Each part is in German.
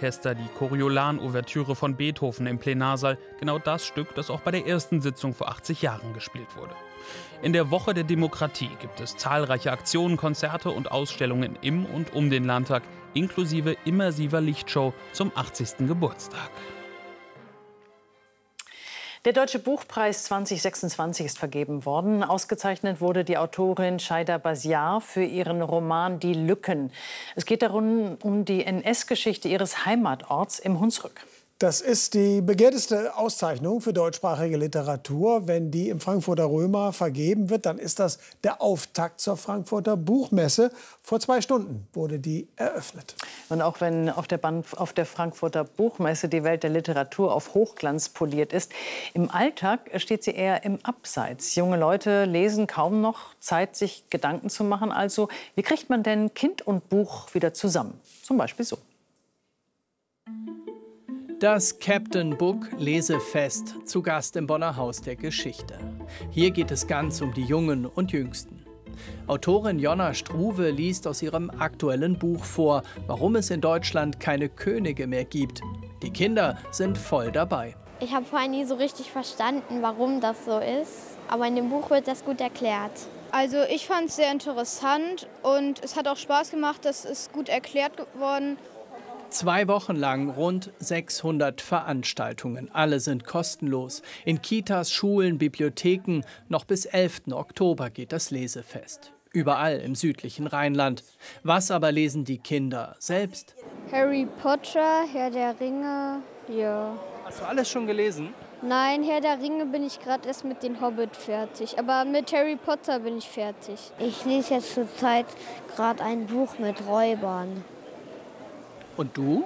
Orchester die Coriolan-Ouvertüre von Beethoven im Plenarsaal. Genau das Stück, das auch bei der ersten Sitzung vor 80 Jahren gespielt wurde. In der Woche der Demokratie gibt es zahlreiche Aktionen, Konzerte und Ausstellungen im und um den Landtag, inklusive immersiver Lichtshow zum 80. Geburtstag. Der Deutsche Buchpreis 2026 ist vergeben worden. Ausgezeichnet wurde die Autorin Shaida Baziar für ihren Roman Die Lücken. Es geht darum um die NS-Geschichte ihres Heimatorts im Hunsrück. Das ist die begehrteste Auszeichnung für deutschsprachige Literatur. Wenn die im Frankfurter Römer vergeben wird, dann ist das der Auftakt zur Frankfurter Buchmesse. Vor 2 Stunden wurde die eröffnet. Und auch wenn auf der Frankfurter Buchmesse die Welt der Literatur auf Hochglanz poliert ist, im Alltag steht sie eher im Abseits. Junge Leute lesen kaum noch, Zeit, sich Gedanken zu machen. Also, wie kriegt man denn Kind und Buch wieder zusammen? Zum Beispiel so. Das Captain Book Lesefest, zu Gast im Bonner Haus der Geschichte. Hier geht es ganz um die Jungen und Jüngsten. Autorin Jonna Struve liest aus ihrem aktuellen Buch vor, warum es in Deutschland keine Könige mehr gibt. Die Kinder sind voll dabei. Ich habe vorher nie so richtig verstanden, warum das so ist, aber in dem Buch wird das gut erklärt. Also ich fand es sehr interessant und es hat auch Spaß gemacht, das ist gut erklärt geworden. 2 Wochen lang rund 600 Veranstaltungen. Alle sind kostenlos. In Kitas, Schulen, Bibliotheken. Noch bis 11. Oktober geht das Lesefest. Überall im südlichen Rheinland. Was aber lesen die Kinder selbst? Harry Potter, Herr der Ringe, ja. Hast du alles schon gelesen? Nein, Herr der Ringe bin ich gerade erst mit den Hobbit fertig. Aber mit Harry Potter bin ich fertig. Ich lese jetzt zurzeit gerade ein Buch mit Räubern. Und du?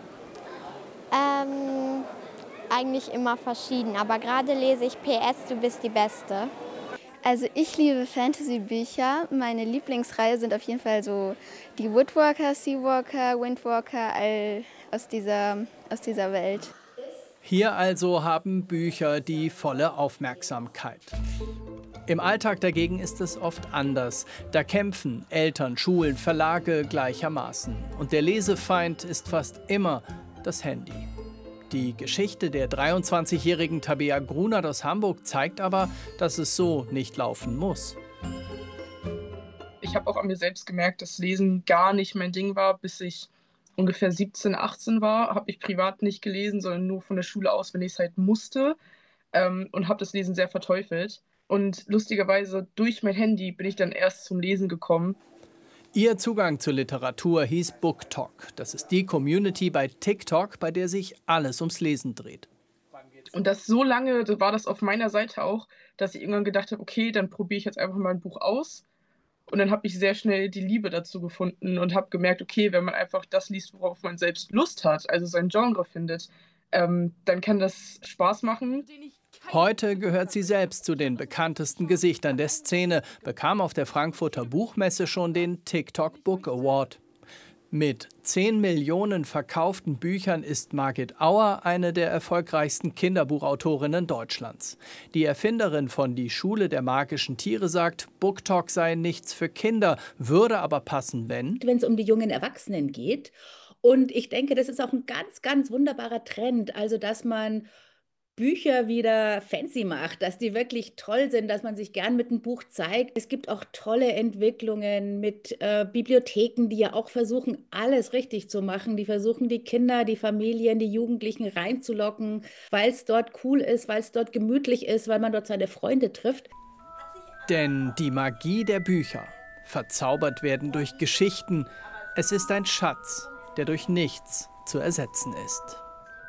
Eigentlich immer verschieden, aber gerade lese ich PS, du bist die Beste. Also ich liebe Fantasy-Bücher. Meine Lieblingsreihe sind auf jeden Fall so die Woodwalker, Seawalker, Windwalker, all aus dieser Welt. Hier also haben Bücher die volle Aufmerksamkeit. Im Alltag dagegen ist es oft anders. Da kämpfen Eltern, Schulen, Verlage gleichermaßen. Und der Lesefeind ist fast immer das Handy. Die Geschichte der 23-jährigen Tabea Grunert aus Hamburg zeigt aber, dass es so nicht laufen muss. Ich habe auch an mir selbst gemerkt, dass Lesen gar nicht mein Ding war, bis ich ungefähr 17, 18 war. Habe ich privat nicht gelesen, sondern nur von der Schule aus, wenn ich es halt musste. Und habe das Lesen sehr verteufelt. Und lustigerweise durch mein Handy bin ich dann erst zum Lesen gekommen. Ihr Zugang zur Literatur hieß BookTok. Das ist die Community bei TikTok, bei der sich alles ums Lesen dreht. Und das so lange war das auf meiner Seite auch, dass ich irgendwann gedacht habe, okay, dann probiere ich jetzt einfach mal ein Buch aus. Und dann habe ich sehr schnell die Liebe dazu gefunden und habe gemerkt, okay, wenn man einfach das liest, worauf man selbst Lust hat, also sein Genre findet, dann kann das Spaß machen. Heute gehört sie selbst zu den bekanntesten Gesichtern der Szene, bekam auf der Frankfurter Buchmesse schon den TikTok Book Award. Mit 10 Millionen verkauften Büchern ist Margit Auer eine der erfolgreichsten Kinderbuchautorinnen Deutschlands. Die Erfinderin von Die Schule der magischen Tiere sagt, BookTok sei nichts für Kinder, würde aber passen, wenn es um die jungen Erwachsenen geht. Und ich denke, das ist auch ein ganz, ganz wunderbarer Trend, also dass man Bücher wieder fancy macht, dass die wirklich toll sind, dass man sich gern mit einem Buch zeigt. Es gibt auch tolle Entwicklungen mit Bibliotheken, die ja auch versuchen, alles richtig zu machen. Die versuchen, die Kinder, die Familien, die Jugendlichen reinzulocken, weil es dort cool ist, weil es dort gemütlich ist, weil man dort seine Freunde trifft. Denn die Magie der Bücher, verzaubert werden durch Geschichten, es ist ein Schatz, der durch nichts zu ersetzen ist.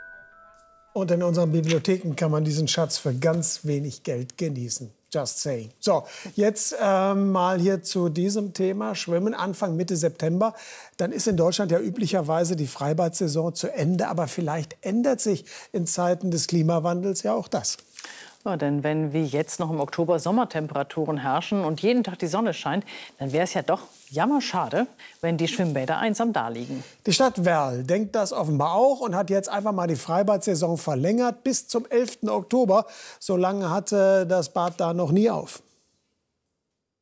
Und in unseren Bibliotheken kann man diesen Schatz für ganz wenig Geld genießen. Just saying. So, jetzt mal hier zu diesem Thema Schwimmen Anfang Mitte September. Dann ist in Deutschland ja üblicherweise die Freibad-Saison zu Ende. Aber vielleicht ändert sich in Zeiten des Klimawandels ja auch das. Ja, denn wenn wie jetzt noch im Oktober Sommertemperaturen herrschen und jeden Tag die Sonne scheint, dann wäre es ja doch jammerschade, wenn die Schwimmbäder einsam daliegen. Die Stadt Werl denkt das offenbar auch und hat jetzt einfach mal die Freibad-Saison verlängert bis zum 11. Oktober. So lange hatte das Bad da noch nie auf.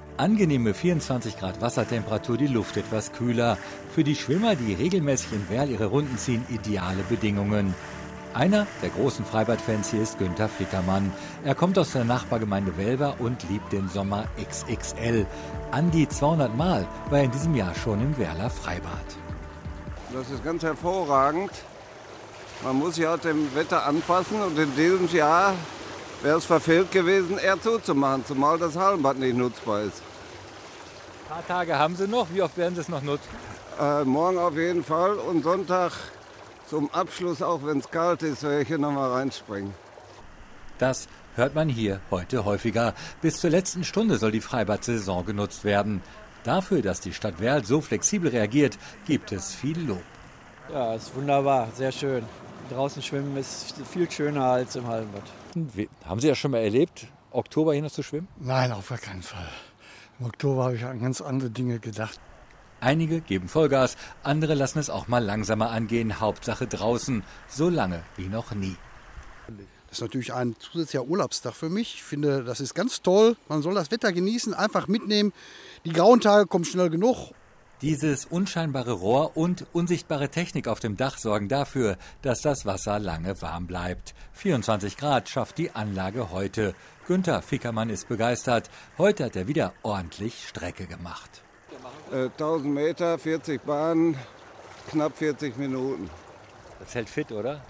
Angenehme 24 Grad Wassertemperatur, die Luft etwas kühler. Für die Schwimmer, die regelmäßig in Werl ihre Runden ziehen, ideale Bedingungen. Einer der großen Freibad-Fans hier ist Günther Fickermann. Er kommt aus der Nachbargemeinde Welver und liebt den Sommer XXL. An die 200 Mal war er in diesem Jahr schon im Werler Freibad. Das ist ganz hervorragend. Man muss sich auch dem Wetter anpassen und in diesem Jahr wäre es verfehlt gewesen, eher zuzumachen, zumal das Hallenbad nicht nutzbar ist. Ein paar Tage haben Sie noch. Wie oft werden Sie es noch nutzen? Morgen auf jeden Fall und Sonntag zum Abschluss, auch wenn es kalt ist, werde ich hier nochmal reinspringen. Das hört man hier heute häufiger. Bis zur letzten Stunde soll die Freibad-Saison genutzt werden. Dafür, dass die Stadt Werl so flexibel reagiert, gibt es viel Lob. Ja, ist wunderbar, sehr schön. Draußen schwimmen ist viel schöner als im Hallenbad. Haben Sie das schon mal erlebt, Oktober hier noch zu schwimmen? Nein, auf gar keinen Fall. Im Oktober habe ich an ganz andere Dinge gedacht. Einige geben Vollgas, andere lassen es auch mal langsamer angehen. Hauptsache draußen, so lange wie noch nie. Das ist natürlich ein zusätzlicher Urlaubstag für mich. Ich finde, das ist ganz toll. Man soll das Wetter genießen, einfach mitnehmen. Die grauen Tage kommen schnell genug. Dieses unscheinbare Rohr und unsichtbare Technik auf dem Dach sorgen dafür, dass das Wasser lange warm bleibt. 24 Grad schafft die Anlage heute. Günther Fickermann ist begeistert. Heute hat er wieder ordentlich Strecke gemacht. 1000 Meter, 40 Bahnen, knapp 40 Minuten. Das hält fit, oder?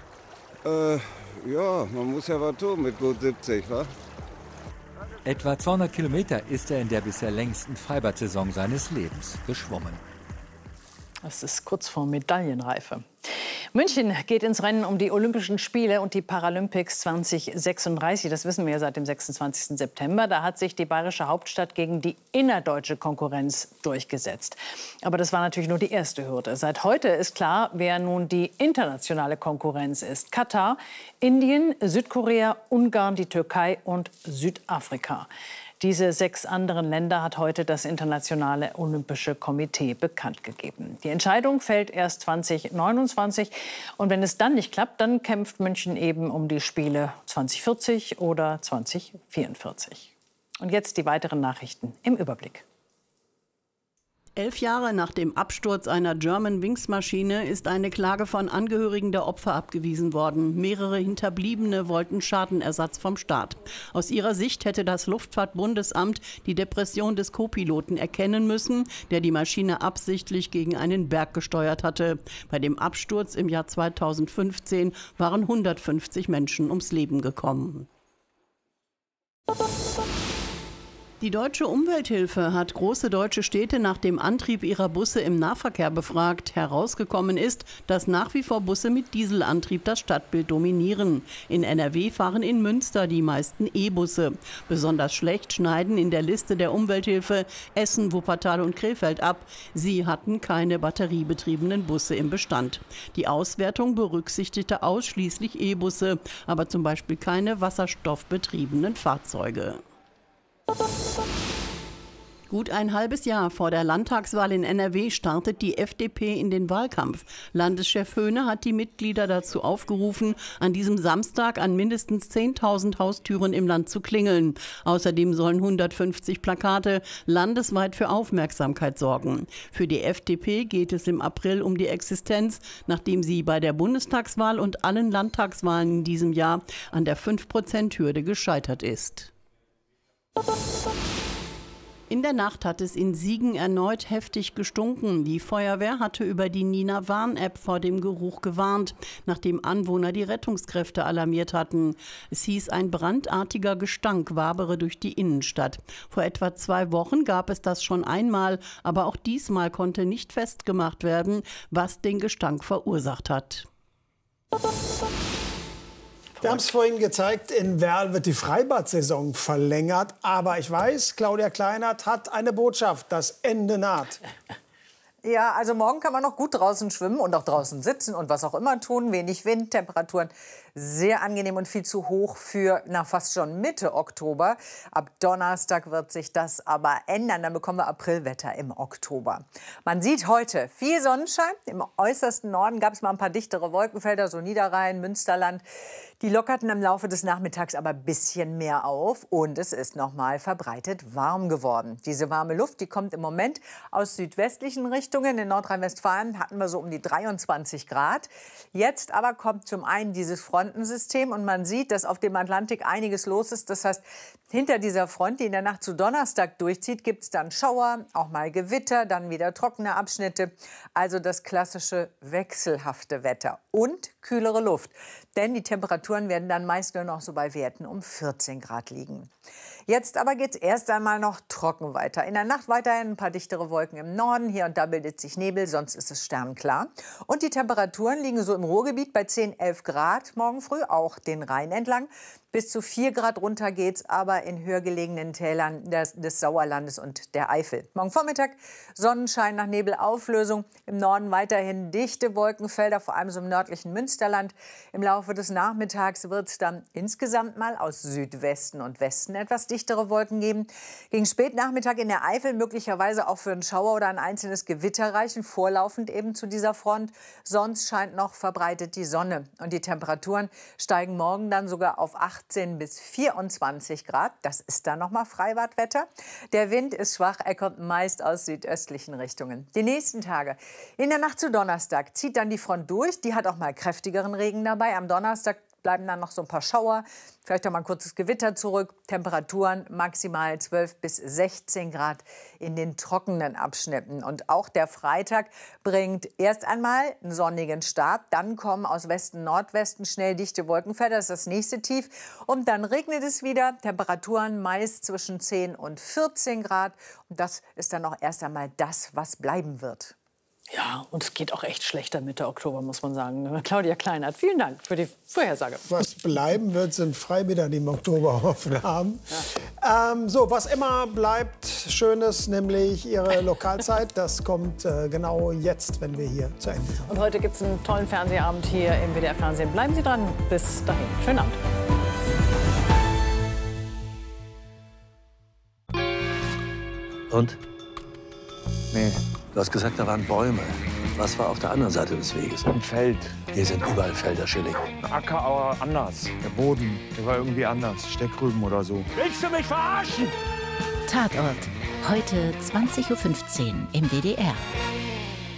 Ja, man muss ja was tun mit gut 70, wa? Etwa 200 Kilometer ist er in der bisher längsten Freibad-Saison seines Lebens geschwommen. Das ist kurz vor Medaillenreife. München geht ins Rennen um die Olympischen Spiele und die Paralympics 2036. Das wissen wir ja seit dem 26. September. Da hat sich die bayerische Hauptstadt gegen die innerdeutsche Konkurrenz durchgesetzt. Aber das war natürlich nur die erste Hürde. Seit heute ist klar, wer nun die internationale Konkurrenz ist. Katar, Indien, Südkorea, Ungarn, die Türkei und Südafrika. Diese 6 anderen Länder hat heute das Internationale Olympische Komitee bekannt gegeben. Die Entscheidung fällt erst 2029. Und wenn es dann nicht klappt, dann kämpft München eben um die Spiele 2040 oder 2044. Und jetzt die weiteren Nachrichten im Überblick. 11 Jahre nach dem Absturz einer Germanwings-Maschine ist eine Klage von Angehörigen der Opfer abgewiesen worden. Mehrere Hinterbliebene wollten Schadenersatz vom Staat. Aus ihrer Sicht hätte das Luftfahrtbundesamt die Depression des Co-Piloten erkennen müssen, der die Maschine absichtlich gegen einen Berg gesteuert hatte. Bei dem Absturz im Jahr 2015 waren 150 Menschen ums Leben gekommen. Die Deutsche Umwelthilfe hat große deutsche Städte nach dem Antrieb ihrer Busse im Nahverkehr befragt. Herausgekommen ist, dass nach wie vor Busse mit Dieselantrieb das Stadtbild dominieren. In NRW fahren in Münster die meisten E-Busse. Besonders schlecht schneiden in der Liste der Umwelthilfe Essen, Wuppertal und Krefeld ab. Sie hatten keine batteriebetriebenen Busse im Bestand. Die Auswertung berücksichtigte ausschließlich E-Busse, aber zum Beispiel keine wasserstoffbetriebenen Fahrzeuge. Gut ein halbes Jahr vor der Landtagswahl in NRW startet die FDP in den Wahlkampf. Landeschef Höhne hat die Mitglieder dazu aufgerufen, an diesem Samstag an mindestens 10.000 Haustüren im Land zu klingeln. Außerdem sollen 150 Plakate landesweit für Aufmerksamkeit sorgen. Für die FDP geht es im April um die Existenz, nachdem sie bei der Bundestagswahl und allen Landtagswahlen in diesem Jahr an der 5%-Hürde gescheitert ist. In der Nacht hat es in Siegen erneut heftig gestunken. Die Feuerwehr hatte über die Nina-Warn-App vor dem Geruch gewarnt, nachdem Anwohner die Rettungskräfte alarmiert hatten. Es hieß, ein brandartiger Gestank wabere durch die Innenstadt. Vor etwa 2 Wochen gab es das schon einmal, aber auch diesmal konnte nicht festgemacht werden, was den Gestank verursacht hat. Wir haben es vorhin gezeigt, in Werl wird die Freibad-Saison verlängert. Aber ich weiß, Claudia Kleinert hat eine Botschaft, das Ende naht. Ja, also morgen kann man noch gut draußen schwimmen und auch draußen sitzen und was auch immer tun. Wenig Wind, Temperaturen sehr angenehm und viel zu hoch für fast schon Mitte Oktober. Ab Donnerstag wird sich das aber ändern. Dann bekommen wir Aprilwetter im Oktober. Man sieht heute viel Sonnenschein. Im äußersten Norden gab es mal ein paar dichtere Wolkenfelder, so Niederrhein, Münsterland. Die lockerten im Laufe des Nachmittags aber ein bisschen mehr auf und es ist noch mal verbreitet warm geworden. Diese warme Luft, die kommt im Moment aus südwestlichen Richtungen. In Nordrhein-Westfalen hatten wir so um die 23 Grad. Jetzt aber kommt zum einen dieses Frontensystem und man sieht, dass auf dem Atlantik einiges los ist. Das heißt, hinter dieser Front, die in der Nacht zu Donnerstag durchzieht, gibt es dann Schauer, auch mal Gewitter, dann wieder trockene Abschnitte. Also das klassische wechselhafte Wetter und kühlere Luft. Denn die Temperaturen werden dann meist nur noch so bei Werten um 14 Grad liegen. Jetzt aber geht es erst einmal noch trocken weiter. In der Nacht weiterhin ein paar dichtere Wolken im Norden. Hier und da bildet sich Nebel, sonst ist es sternklar. Und die Temperaturen liegen so im Ruhrgebiet bei 10, 11 Grad morgen früh, auch den Rhein entlang. Bis zu 4 Grad runter geht's aber in höher gelegenen Tälern des Sauerlandes und der Eifel. Morgen Vormittag Sonnenschein nach Nebelauflösung. Im Norden weiterhin dichte Wolkenfelder, vor allem so im nördlichen Münsterland. Im Laufe des Nachmittags wird es dann insgesamt mal aus Südwesten und Westen etwas dichtere Wolken geben. Gegen Spätnachmittag in der Eifel möglicherweise auch für einen Schauer oder ein einzelnes Gewitter reichen, vorlaufend eben zu dieser Front. Sonst scheint noch verbreitet die Sonne. Und die Temperaturen steigen morgen dann sogar auf 18 bis 24 Grad. Das ist dann noch mal Freibadwetter. Der Wind ist schwach, er kommt meist aus südöstlichen Richtungen. Die nächsten Tage. In der Nacht zu Donnerstag zieht dann die Front durch. Die hat auch mal kräftigeren Regen dabei. Am Donnerstag bleiben dann noch so ein paar Schauer, vielleicht auch mal ein kurzes Gewitter zurück. Temperaturen maximal 12 bis 16 Grad in den trockenen Abschnitten. Und auch der Freitag bringt erst einmal einen sonnigen Start. Dann kommen aus Westen, Nordwesten schnell dichte Wolkenfelder. Das ist das nächste Tief. Und dann regnet es wieder. Temperaturen meist zwischen 10 und 14 Grad. Und das ist dann auch erst einmal das, was bleiben wird. Ja, und es geht auch echt schlechter Mitte Oktober, muss man sagen. Claudia Kleinert, vielen Dank für die Vorhersage. Was bleiben wird, sind Freibäder, die im Oktober offen haben. Ja. So, was immer bleibt Schönes, nämlich Ihre Lokalzeit. Das kommt genau jetzt, wenn wir hier zu Ende sind. Und heute gibt es einen tollen Fernsehabend hier im WDR-Fernsehen. Bleiben Sie dran. Bis dahin. Schönen Abend. Und? Nee. Du hast gesagt, da waren Bäume. Was war auf der anderen Seite des Weges? Ein Feld. Hier sind überall Felder, Schilling. Ein Acker, aber anders. Der Boden, der war irgendwie anders. Steckrüben oder so. Willst du mich verarschen? Tatort. Heute 20:15 Uhr im WDR.